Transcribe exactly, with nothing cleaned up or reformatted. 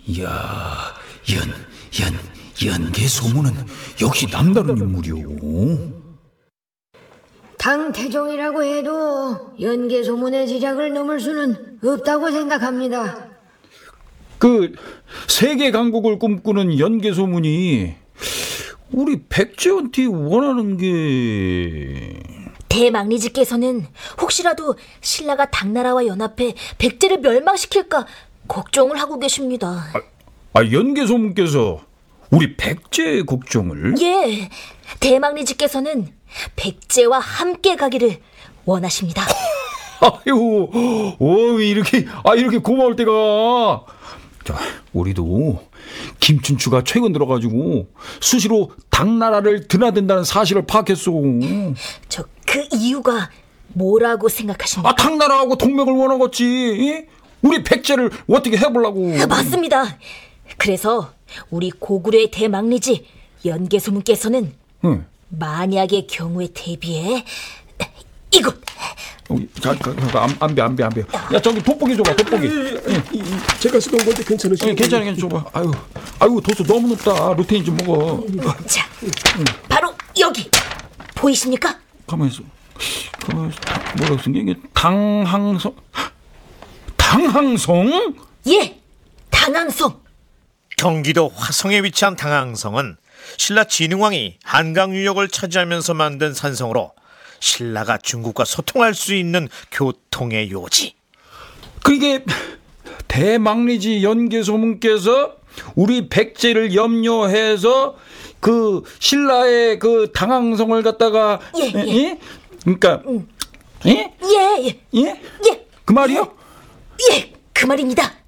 이야, 연, 연, 연개 소문은 역시 남다른 인물이오. 당태종이라고 해도 연개 소문의 지략을 넘을 수는 없다고 생각합니다. 그 세계 강국을 꿈꾸는 연개 소문이 우리 백제한테 원하는 게... 대망리지께서는 혹시라도 신라가 당나라와 연합해 백제를 멸망시킬까 걱정을 하고 계십니다. 아, 아 연개 소문께서 우리 백제의 걱정을? 예, 대망리지께서는 백제와 함께 가기를 원하십니다. 아유, 오, 이렇게, 아, 이렇게 고마울 때가. 자, 우리도 김춘추가 최근 들어가지고 수시로 당나라를 드나든다는 사실을 파악했어. 저 그 이유가 뭐라고 생각하십니까? 아, 당나라하고 동맹을 원하겠지. 우리 백제를 어떻게 해보려고. 아, 맞습니다. 그래서 우리 고구려의 대망리지 연개소문께서는 응. 만약의 경우에 대비해 이곳. 자, 안, 안 배, 안 배, 안 배. 야, 저기 돋보기 줘봐, 돋보기. 제가 쓰던 건데 괜찮으시죠? 예, 괜찮아, 괜찮아. 줘봐. 아유, 아유, 도수 너무 높다. 루테인 좀 먹어. 자, 응. 바로 여기 보이십니까? 가만히 있어. 가만히 있어. 뭐라고 쓴 게? 당항성? 당항성? 예, 당항성. 경기도 화성에 위치한 당항성은 신라 진흥왕이 한강 유역을 차지하면서 만든 산성으로 신라가 중국과 소통할 수 있는 교통의 요지. 그게 대망리지 연개소문께서 우리 백제를 염려해서 그 신라의 그 당항성을 갖다가 예, 예. 예? 그러니까 음. 예? 예, 예. 예? 예. 그 말이요? 예, 그 말입니다.